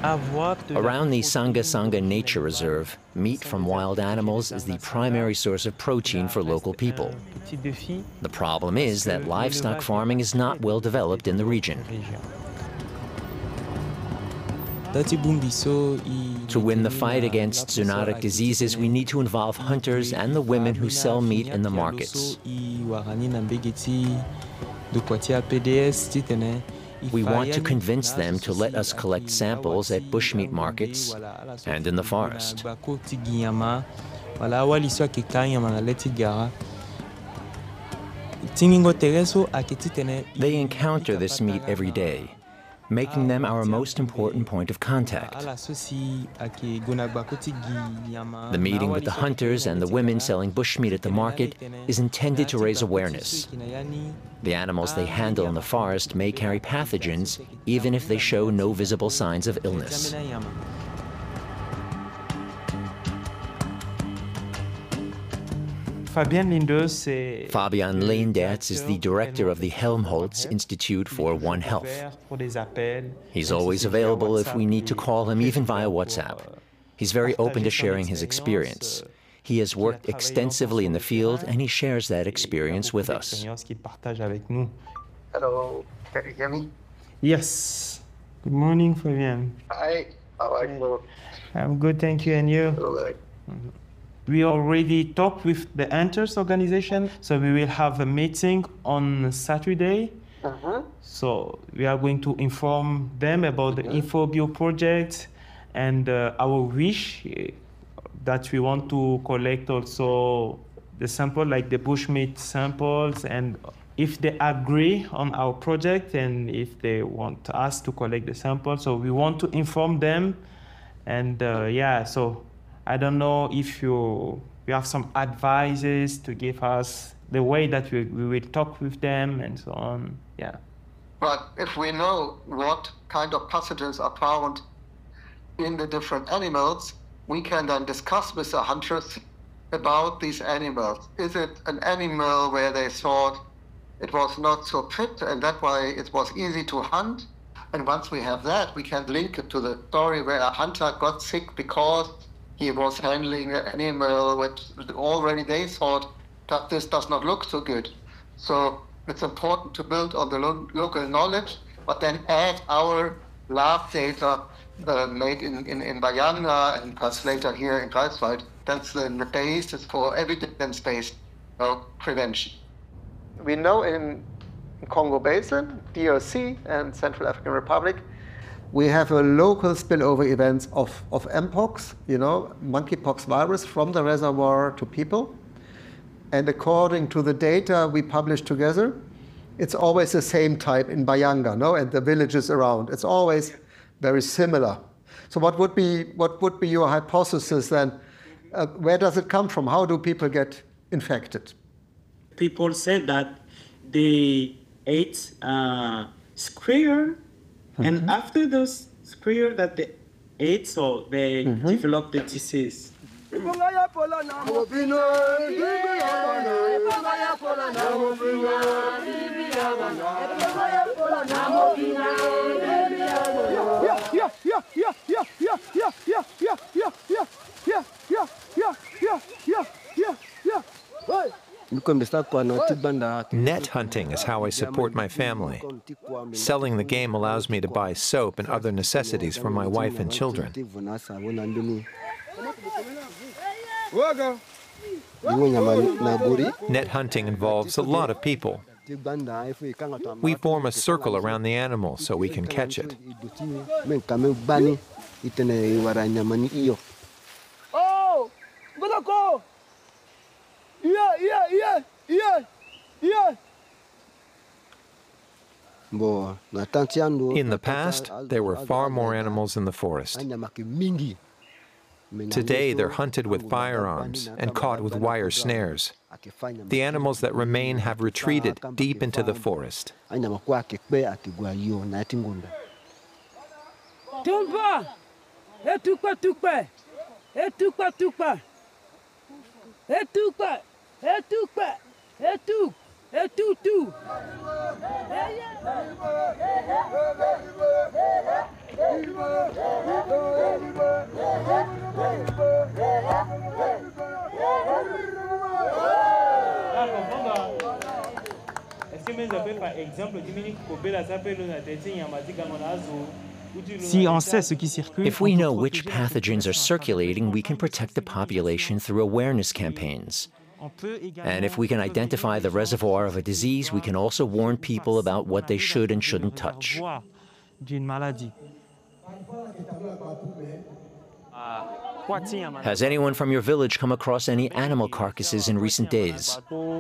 Around the Sanga Sanga Nature Reserve, meat from wild animals is the primary source of protein for local people. The problem is that livestock farming is not well developed in the region. To win the fight against zoonotic diseases, we need to involve hunters and the women who sell meat in the markets. We want to convince them to let us collect samples at bushmeat markets and in the forest. They encounter this meat every day, making them our most important point of contact. The meeting with the hunters and the women selling bushmeat at the market is intended to raise awareness. The animals they handle in the forest may carry pathogens, even if they show no visible signs of illness. Fabian Leendertz is the director of the Helmholtz Institute for One Health. He's always available if we need to call him, even via WhatsApp. He's very open to sharing his experience. He has worked extensively in the field, and he shares that experience with us. Hello, can you hear me? Yes. Good morning, Fabian. Hi, how are you? I'm good, thank you, and you? Good. We already talked with the Hunters organization, so we will have a meeting on Saturday. So we are going to inform them about the InfoBio project and our wish that we want to collect also the sample, like the bushmeat samples, and if they agree on our project and if they want us to collect the samples. So we want to inform them, and yeah, so I don't know if you have some advices to give us the way that we will talk with them and so on. Yeah. But if we know what kind of pathogens are found in the different animals, we can then discuss with the hunters about these animals. Is it an animal where they thought it was not so fit and that's why it was easy to hunt? And once we have that, we can link it to the story where a hunter got sick because he was handling an animal which already they thought that this does not look so good. So it's important to build on the local knowledge, but then add our lab data made in Bayanga and plus later here in Greifswald. That's the basis for evidence-based prevention. We know in Congo Basin, DRC, and Central African Republic, we have a local spillover events of Mpox, monkeypox virus from the reservoir to people. And according to the data we publish together, it's always the same type in Bayanga, and the villages around. It's always very similar. So what would be your hypothesis then? Where does it come from? How do people get infected? People said that they ate squirrel, and after those squirrel that they ate, so they developed the disease. Net hunting is how I support my family. Selling the game allows me to buy soap and other necessities for my wife and children. Net hunting involves a lot of people. We form a circle around the animal so we can catch it. Oh, yeah. In the past, there were far more animals in the forest. Today, they're hunted with firearms and caught with wire snares. The animals that remain have retreated deep into the forest. Si on sait ce qui circule, If we know which pathogens are circulating, we can protect the population through awareness campaigns. And if we can identify the reservoir of a disease, we can also warn people about what they should and shouldn't touch. Has anyone from your village come across any animal carcasses in recent days?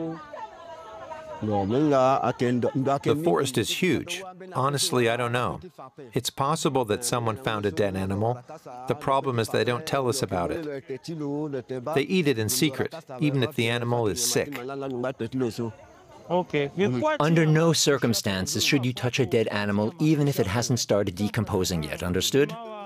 The forest is huge. Honestly, I don't know. It's possible that someone found a dead animal. The problem is they don't tell us about it. They eat it in secret, even if the animal is sick. Under no circumstances should you touch a dead animal, even if it hasn't started decomposing yet, understood?